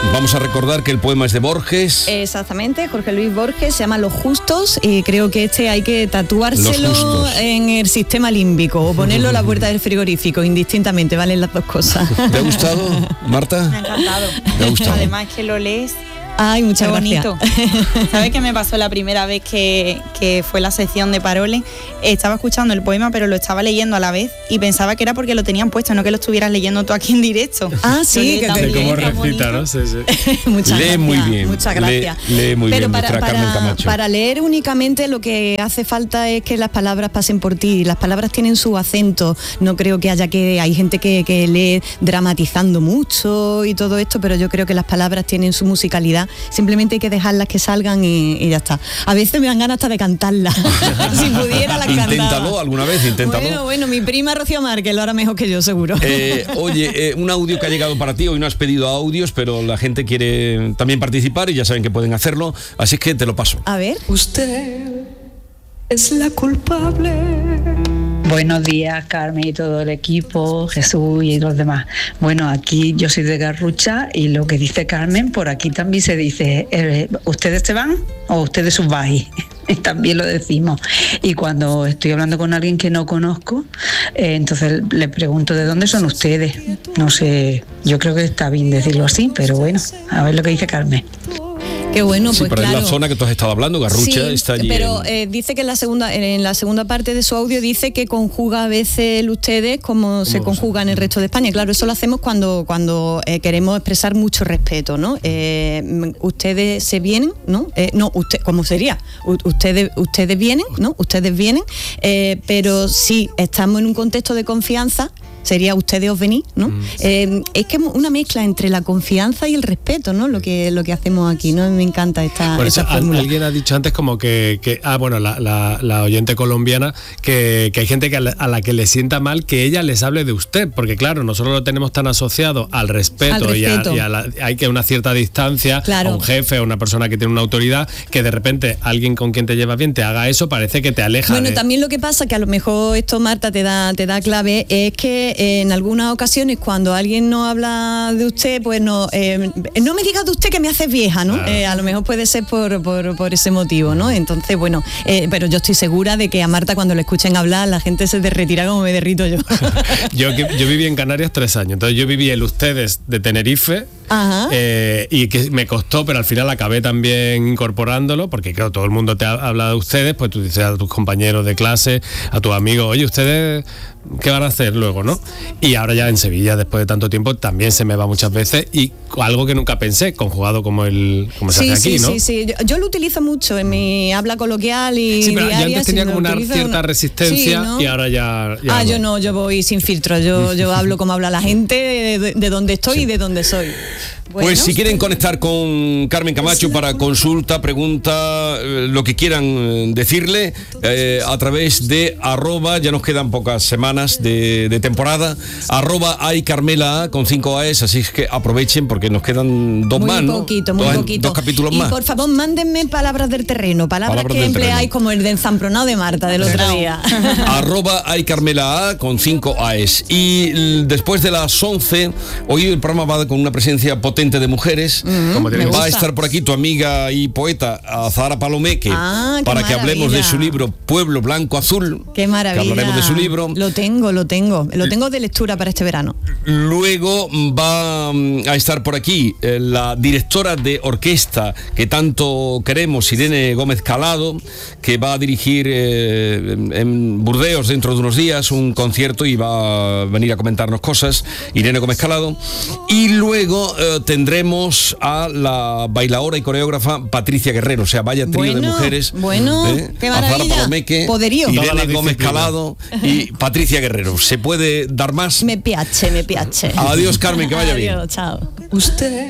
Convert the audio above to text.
Vamos a recordar que el poema es de Borges. Exactamente, Jorge Luis Borges, se llama Los Justos, y creo que hay que tatuárselo en el sistema límbico o ponerlo a la puerta del frigorífico, indistintamente, valen las dos cosas. ¿Te ha gustado, Marta? Me ha encantado. Me ha gustado. Además que lo lees. Ay, muchas gracias. bonito. ¿Sabes qué me pasó la primera vez que fue la sección de Parole? Estaba escuchando el poema, pero lo estaba leyendo a la vez y pensaba que era porque lo tenían puesto, no que lo estuvieras leyendo tú aquí en directo. Ah, sí, que cómo recita, ¿no? Sí, sí. Muchas lee gracias, muy bien. Muchas gracias. Lee muy pero bien nuestra Carmen Camacho. Para leer únicamente lo que hace falta es que las palabras pasen por ti. Las palabras tienen su acento. No creo que hay gente que lee dramatizando mucho y todo esto, pero yo creo que las palabras tienen su musicalidad. Simplemente hay que dejarlas que salgan y ya está. A veces me dan ganas hasta de cantarlas. Si pudiera las cantaba. Inténtalo alguna vez, inténtalo. Bueno, mi prima Rocío Márquez lo hará mejor que yo, seguro. Oye, un audio que ha llegado para ti. Hoy no has pedido audios, pero la gente quiere también participar y ya saben que pueden hacerlo, así es que te lo paso. A ver. Usted es la culpable. Buenos días, Carmen y todo el equipo, Jesús y los demás. Bueno, aquí yo soy de Garrucha y lo que dice Carmen, por aquí también se dice, ¿ustedes se van o ustedes os vais? También lo decimos. Y cuando estoy hablando con alguien que no conozco, entonces le pregunto ¿de dónde son ustedes? No sé, yo creo que está bien decirlo así, pero bueno, a ver lo que dice Carmen. Qué bueno, sí, pues pero claro. es la zona que tú has estado hablando, Garrucha, sí, está allí. Pero dice que en la segunda parte de su audio dice que conjuga a veces el ustedes como se conjuga en el resto de España. Claro, eso lo hacemos cuando queremos expresar mucho respeto, ¿no? Ustedes se vienen, ¿no? ¿Cómo sería? Ustedes vienen, ¿no? Ustedes vienen, pero si estamos en un contexto de confianza, sería ustedes os venís, ¿no? Es que una mezcla entre la confianza y el respeto, ¿no? Lo que hacemos aquí, ¿no? Me encanta esta fórmula. Alguien ha dicho antes como la oyente colombiana, que hay gente a la que le sienta mal que ella les hable de usted, porque claro, nosotros lo tenemos tan asociado al respeto. Hay que una cierta distancia, claro, a un jefe, a una persona que tiene una autoridad, que de repente alguien con quien te llevas bien te haga eso, parece que te aleja. Bueno, también lo que pasa, que a lo mejor esto, Marta, te da clave, es que en algunas ocasiones cuando alguien no habla de usted, pues no me digas de usted que me haces vieja, ¿no? Claro. A lo mejor puede ser por ese motivo, ¿no? Entonces, bueno, pero yo estoy segura de que a Marta cuando le escuchen hablar la gente se derretirá como me derrito yo. Yo viví en Canarias 3 años, entonces yo viví el ustedes de Tenerife. Y que me costó, pero al final acabé también incorporándolo, porque claro, todo el mundo te habla de ustedes, pues tú dices a tus compañeros de clase, a tus amigos, oye, ustedes ¿qué van a hacer luego, no? Y ahora ya en Sevilla, después de tanto tiempo, también se me va muchas veces, y algo que nunca pensé, conjugado como se hace aquí, ¿no? Sí. Yo lo utilizo mucho en mi habla coloquial y sí, pero diaria. Yo antes tenía como una cierta resistencia, ¿no? Y ahora ya no. Yo voy sin filtro, yo hablo como habla la gente, de donde estoy y de donde soy. Bueno, pues si quieren conectar con Carmen Camacho para consulta, pregunta, lo que quieran decirle, a través de @ ya nos quedan pocas semanas de temporada, @aycarmela con 5 A's, así es que aprovechen porque nos quedan dos más, ¿no? Muy poquito. 2 capítulos más. Y por favor, mándenme palabras del terreno, palabras que empleáis como el de enzambronado de Marta del otro día. @aycarmela con 5 A's. Y después de las 11, hoy el programa va con una presencia potente de mujeres. Va a estar por aquí tu amiga y poeta Zahara Palomeque, para que hablemos de su libro Pueblo Blanco Azul. Qué maravilla. Que hablaremos de su libro. Lo tengo de lectura para este verano. Luego va a estar por aquí la directora de orquesta que tanto queremos, Irene Gómez Calado, que va a dirigir en Burdeos dentro de unos días un concierto y va a venir a comentarnos cosas, Irene Gómez Calado. Y luego tendremos a la bailaora y coreógrafa Patricia Guerrero, o sea, vaya trío de mujeres. Qué maravilla. Zahara Palomeque, Poderío. Irene Gómez Calado y Patricia Guerrero. ¿Se puede dar más? Me piace. Adiós, Carmen, que vaya bien. Adiós, chao. Usted